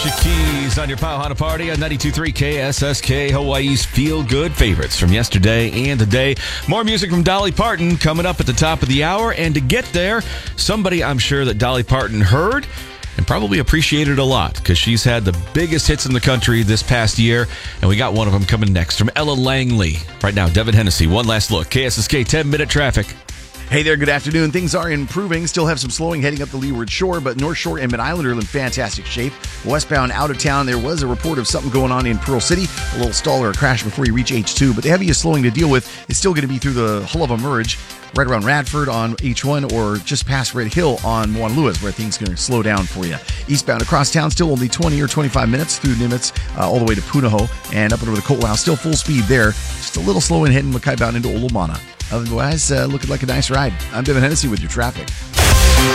Alicia Keys on your Pauhana Party on 92.3 KSSK, Hawaii's feel-good favorites from yesterday and today. More music from Dolly Parton coming up at the top of the hour. And to get there, somebody I'm sure that Dolly Parton heard and probably appreciated a lot because she's had the biggest hits in the country this past year. And we got one of them coming next from Ella Langley. Right now, Devin Hennessy, one last look. KSSK 10-minute traffic. Hey there, good afternoon. Things are improving. Still have some slowing heading up the Leeward Shore, but North Shore and Mid-Island are in fantastic shape. Westbound out of town, there was a report of something going on in Pearl City. A little stall or a crash before you reach H2, but the heaviest slowing to deal with is still going to be through the Hull of a Merge, right around Radford on H1, or just past Red Hill on Juan Lewis, where things are going to slow down for you. Eastbound across town, still only 20 or 25 minutes through Nimitz, all the way to Punahou, and up and over the Colt House, still full speed there. Just a little slow in heading Mackay bound into Olomana. Otherwise, looking like a nice ride. I'm Devin Hennessy with your traffic.